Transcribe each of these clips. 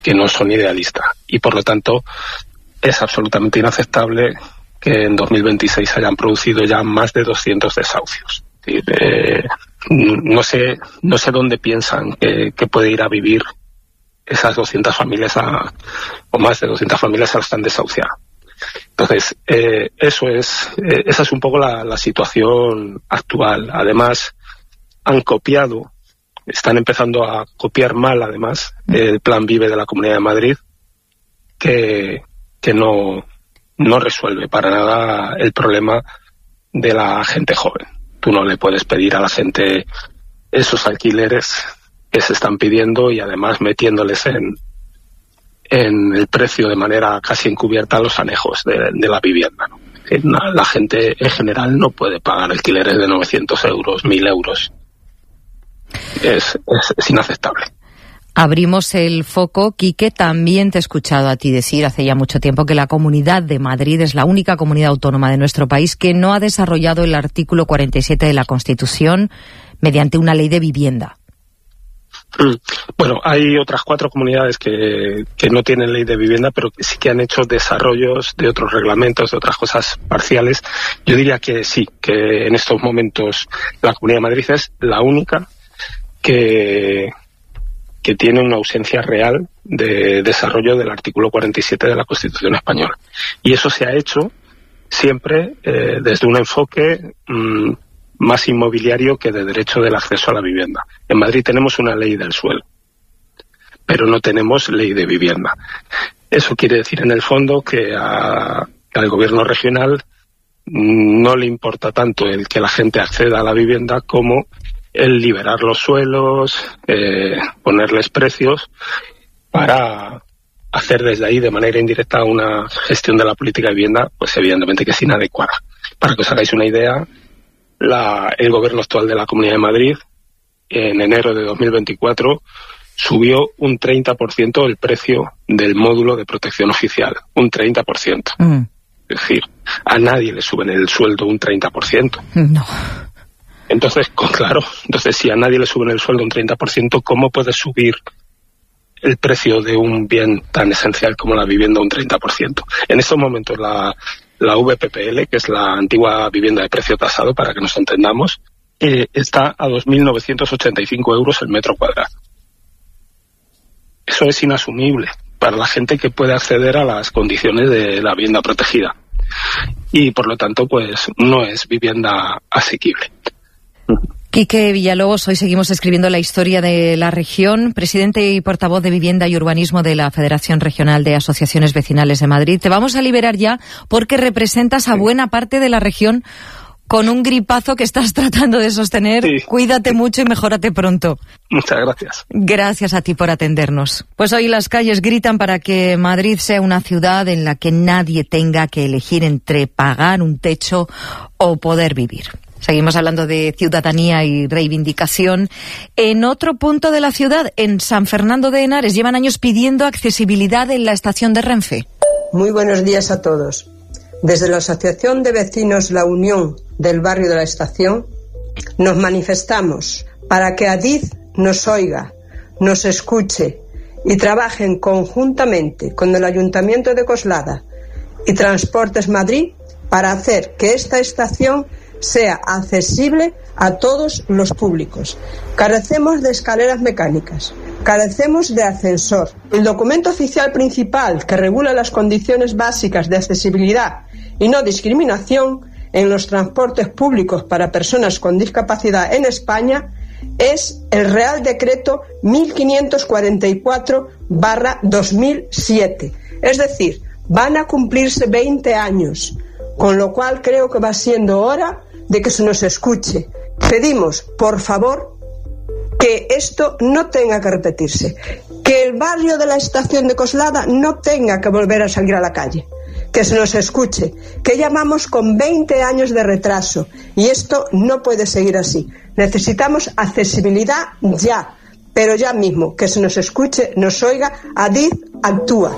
que no son idealistas. Y por lo tanto es absolutamente inaceptable que en 2026 se hayan producido ya más de 200 desahucios. No sé dónde piensan que puede ir a vivir esas 200 familias o más de 200 familias a las que están desahuciadas. Entonces, esa es un poco la situación actual. Además, están empezando a copiar mal, además, el Plan Vive de la Comunidad de Madrid, que no resuelve para nada el problema de la gente joven. Tú no le puedes pedir a la gente esos alquileres que se están pidiendo y además metiéndoles en el precio de manera casi encubierta los anejos de la vivienda, ¿no? La gente en general no puede pagar alquileres de 900 euros, 1.000 euros. Es inaceptable. Abrimos el foco. Quique, también te he escuchado a ti decir hace ya mucho tiempo que la Comunidad de Madrid es la única comunidad autónoma de nuestro país que no ha desarrollado el artículo 47 de la Constitución mediante una ley de vivienda. Bueno, hay otras 4 comunidades que no tienen ley de vivienda, pero que sí que han hecho desarrollos de otros reglamentos, de otras cosas parciales. Yo diría que sí, que en estos momentos la Comunidad de Madrid es la única que tiene una ausencia real de desarrollo del artículo 47 de la Constitución española. Y eso se ha hecho siempre desde un enfoque más inmobiliario que de derecho del acceso a la vivienda. En Madrid tenemos una ley del suelo, pero no tenemos ley de vivienda. Eso quiere decir, en el fondo, que al gobierno regional no le importa tanto el que la gente acceda a la vivienda como el liberar los suelos, ponerles precios para hacer desde ahí de manera indirecta una gestión de la política de vivienda, pues evidentemente que es inadecuada. Para que os hagáis una idea, el gobierno actual de la Comunidad de Madrid, en enero de 2024, subió un 30% el precio del módulo de protección oficial. Un 30%. Es decir, a nadie le suben el sueldo un 30%. No. Entonces, claro, si a nadie le suben el sueldo un 30%, ¿cómo puede subir el precio de un bien tan esencial como la vivienda un 30%? En estos momentos la VPPL, que es la antigua vivienda de precio tasado, para que nos entendamos, está a 2.985 euros el metro cuadrado. Eso es inasumible para la gente que puede acceder a las condiciones de la vivienda protegida. Y por lo tanto, pues no es vivienda asequible. Quique Villalobos, hoy seguimos escribiendo la historia de la región, presidente y portavoz de Vivienda y Urbanismo de la Federación Regional de Asociaciones Vecinales de Madrid. Te vamos a liberar ya porque representas a buena parte de la región con un gripazo que estás tratando de sostener. Sí. Cuídate mucho y mejórate pronto. Muchas gracias. Gracias a ti por atendernos. Pues hoy las calles gritan para que Madrid sea una ciudad en la que nadie tenga que elegir entre pagar un techo o poder vivir. Seguimos hablando de ciudadanía y reivindicación. En otro punto de la ciudad, en San Fernando de Henares, llevan años pidiendo accesibilidad en la estación de Renfe. Muy buenos días a todos. Desde la Asociación de Vecinos La Unión del barrio de la Estación, nos manifestamos para que Adif nos oiga, nos escuche y trabajen conjuntamente con el Ayuntamiento de Coslada y Transportes Madrid para hacer que esta estación sea accesible a todos los públicos. Carecemos de escaleras mecánicas, carecemos de ascensor. El documento oficial principal que regula las condiciones básicas de accesibilidad y no discriminación en los transportes públicos para personas con discapacidad en España es el Real Decreto 1544/2007. Es decir, van a cumplirse 20 años, con lo cual creo que va siendo hora de que se nos escuche. Pedimos, por favor, que esto no tenga que repetirse, que el barrio de la estación de Coslada no tenga que volver a salir a la calle, que se nos escuche, que llamamos con 20 años de retraso y esto no puede seguir así. Necesitamos accesibilidad ya, pero ya mismo, que se nos escuche, nos oiga. Adif actúa.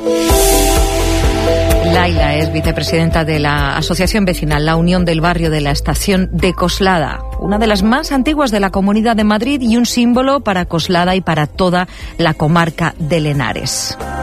Laila es vicepresidenta de la Asociación Vecinal La Unión del Barrio de la Estación de Coslada, una de las más antiguas de la Comunidad de Madrid y un símbolo para Coslada y para toda la comarca del Henares.